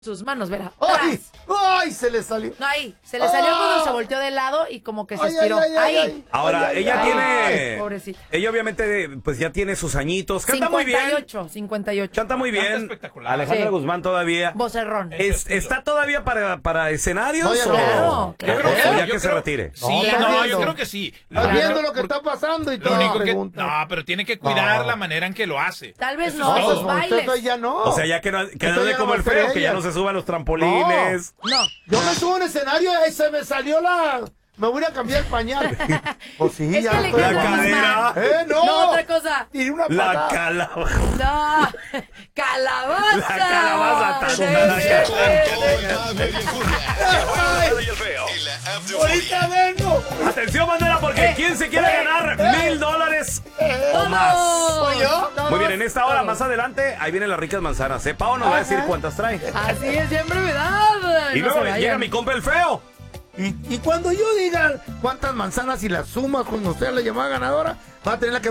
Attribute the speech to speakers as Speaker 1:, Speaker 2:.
Speaker 1: sus manos, verá.
Speaker 2: ¡Ay! ¡Ay! Se le salió.
Speaker 1: No, ahí. Se le salió cuando se volteó de lado y como que se estiró. Ahí.
Speaker 3: Ahora, ella tiene...
Speaker 1: Pobrecita.
Speaker 3: Ella obviamente, pues ya tiene sus añitos. Canta muy bien.
Speaker 1: 58.
Speaker 3: Canta muy bien.
Speaker 4: Espectacular.
Speaker 3: Alejandra
Speaker 1: Sí.
Speaker 3: Guzmán todavía.
Speaker 1: Vocerrón.
Speaker 3: ¿Está todavía para escenarios?
Speaker 2: No, ya
Speaker 3: o
Speaker 1: no. Claro.
Speaker 3: o ya
Speaker 4: Yo
Speaker 3: que se
Speaker 4: creo-
Speaker 3: retire?
Speaker 4: Sí,
Speaker 2: No,
Speaker 4: no,
Speaker 2: viendo.
Speaker 4: yo creo que sí.
Speaker 2: Estás viendo lo que
Speaker 4: Porque
Speaker 2: está pasando y
Speaker 4: lo
Speaker 2: todo.
Speaker 4: único que...
Speaker 2: pregunta.
Speaker 4: No, pero tiene que cuidar
Speaker 2: No.
Speaker 4: la manera en que lo hace.
Speaker 1: Tal vez
Speaker 4: Eso
Speaker 1: no,
Speaker 4: es
Speaker 1: sus
Speaker 4: todo.
Speaker 1: bailes.
Speaker 2: Usted ya no.
Speaker 3: O sea, ya que no
Speaker 2: Esto
Speaker 3: ande
Speaker 2: ya
Speaker 3: como
Speaker 2: no
Speaker 3: el
Speaker 2: va a ser
Speaker 3: feo, que ya
Speaker 2: ella.
Speaker 3: no se suban los trampolines.
Speaker 1: No.
Speaker 2: Yo me subo a un escenario y se me salió la... Me voy a cambiar el pañal. Pues sí,
Speaker 1: Es
Speaker 2: ya
Speaker 1: que le
Speaker 2: estoy-
Speaker 1: queda
Speaker 3: La cadera.
Speaker 2: ¡No!
Speaker 1: No, otra cosa.
Speaker 2: Tiré una
Speaker 3: La
Speaker 2: patada.
Speaker 3: calabaza.
Speaker 1: No. Calabaza.
Speaker 3: La calabaza
Speaker 1: Sí,
Speaker 3: tan-
Speaker 1: sí,
Speaker 5: Y el feo. En la app de
Speaker 2: ¡Ahorita vengo!
Speaker 3: Atención, bandera, porque ¿quién se quiere ganar $1,000 o más?
Speaker 2: ¿Soy yo?
Speaker 1: Todos,
Speaker 3: Muy bien, en esta hora,
Speaker 1: todos.
Speaker 3: más adelante, ahí vienen las ricas manzanas. Pao nos va a decir cuántas trae.
Speaker 1: Así es, siempre verdad.
Speaker 3: Y luego llega mi compa el feo.
Speaker 2: Y cuando yo diga cuántas manzanas y las sumas cuando sea la llamada ganadora, va a tener la que